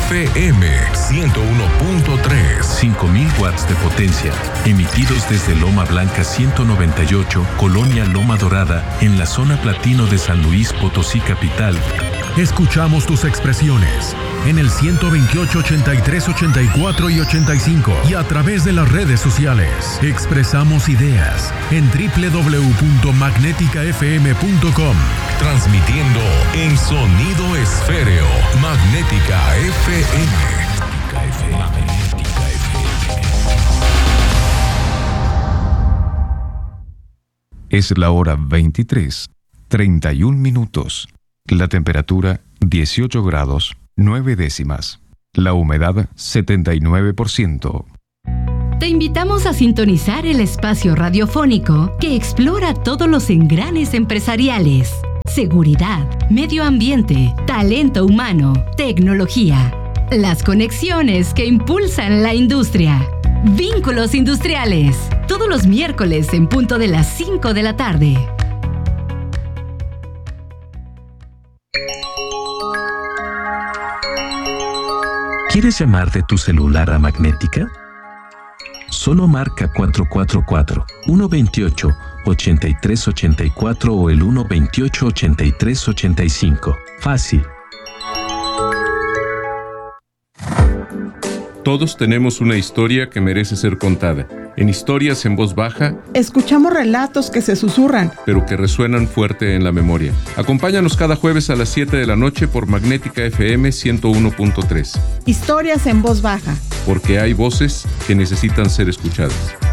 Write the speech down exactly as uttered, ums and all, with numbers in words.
F M ciento uno punto tres. cinco mil watts de potencia, emitidos desde Loma Blanca ciento noventa y ocho, Colonia Loma Dorada, en la zona platino de San Luis Potosí capital. Escuchamos tus expresiones en el ciento veintiocho, ochenta y tres, ochenta y cuatro y ochenta y cinco y a través de las redes sociales. Expresamos ideas en doble u doble u doble u punto magnética f m punto com. Transmitiendo en sonido esféreo. Magnética F M. Magnética F M. Es la hora veintitrés, treinta y un minutos. La temperatura dieciocho grados, nueve décimas. La humedad setenta y nueve por ciento. Te invitamos a sintonizar el espacio radiofónico que explora todos los engranes empresariales: seguridad, medio ambiente, talento humano, tecnología. Las conexiones que impulsan la industria. Vínculos Industriales. Todos los miércoles en punto de las cinco de la tarde. ¿Quieres llamar de tu celular a Magnética? Solo marca cuatro cuatro cuatro, uno dos ocho, ocho tres ocho cuatro o el uno dos ocho, ocho tres ocho cinco. Fácil. Todos tenemos una historia que merece ser contada. En Historias en Voz Baja, escuchamos relatos que se susurran, pero que resuenan fuerte en la memoria. Acompáñanos cada jueves a las siete de la noche por Magnética F M ciento uno punto tres. Historias en Voz Baja. Porque hay voces que necesitan ser escuchadas.